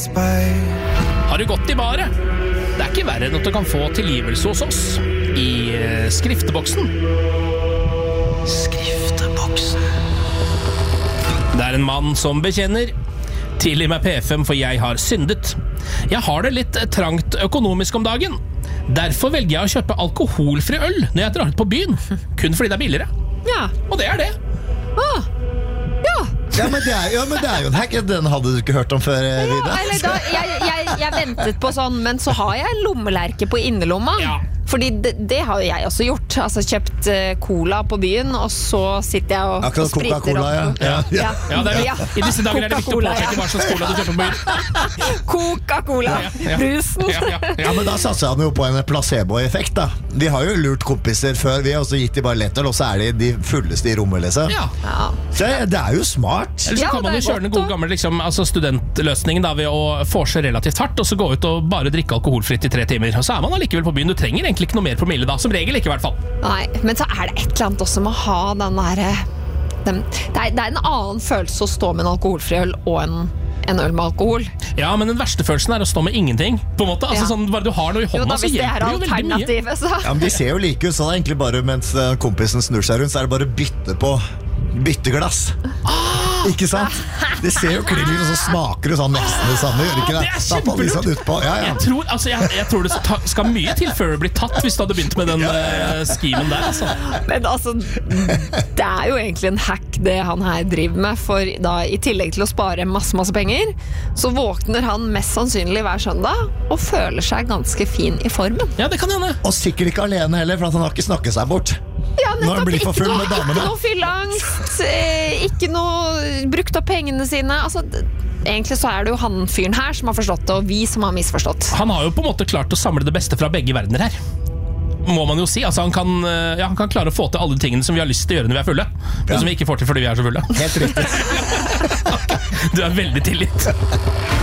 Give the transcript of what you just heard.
Har du gått i baret? Det ikke verre enn at du kan få tilgivelse hos oss i skrifteboksen. Skrifteboksen. Det en mann som bekjenner. Tilgi meg P5, for jeg har syndet. Jeg har det litt trangt økonomisk om dagen. Derfor velger jeg å kjøpe alkoholfri øl når jeg drar ut på byen. Kun fordi det billigere. Ja. Og det det. Ja, men det jo en hack. Den hadde du ikke hørt om før, Vida. Jeg ventet på sånn, men så har jeg en lommelerke på innerlomma. Ja. Fordi det har jo jeg også gjort. Altså kjøpt cola på byen, og så sitter jeg og spriter Coca-Cola, opp. Ja, I disse dager det viktig å påpeke hva slags cola du kjøper på byen. Coca-Cola, brusen. Ja, men da satser han jo på en placebo-effekt da. De har jo lurt kompiser før. Vi har også gitt de bare lettøl, og så de fulleste i rommet, liksom. Ja. Så det jo smart. Eller så kan man jo kjøre den gode gamle studentløsningen da, ved å forse relativt hardt, og så gå ut og bare drikke alkoholfritt i 3 timer. Og så man allikevel på byen. Du trenger egentlig ikke noe mer promille da, som regel ikke i hvert fall. Nei, men så det et eller annet også med å ha den der... Det en annen følelse å stå med en alkoholfri øl og en øl med alkohol. Ja, men den verste følelsen å stå med ingenting, på en måte. Altså, sånn, bare du har noe i hånda, så hjelper det jo veldig mye. Så. Ja, men de ser jo like ut, så det egentlig bare, mens kompisen snur seg rundt, så det bare bytte på bytteglass. Ikke sant? Det ser jo klingelig ut, og så smaker det sånn nesten det samme, gjør ikke det? Det kjempelurt! Jeg tror det skal mye til før det blir tatt, hvis du hadde begynt med den skimen der, altså. Men altså, det jo egentlig en hack det han her driver med, for da i tillegg til å spare masse penger, så våkner han mest sannsynlig hver søndag, og føler seg ganske fin i formen. Ja, det kan hende. Og sikkert ikke alene heller, for han har ikke snakket seg bort. Ja, når han blir for full med damene. Ikke noe fyllangst, ikke noe brukt opp pengene sine. Altså, egentlig så det jo han fyren her som har forstått det, og vi som har misforstått. Han har jo på en måte klart å samle det beste fra begge verdener her. Må man jo si. Altså, han kan klare å få til alle de tingene som vi har lyst til å gjøre når vi fulle, men som vi ikke får til fordi vi så fulle. Helt riktig. Du veldig tilgitt.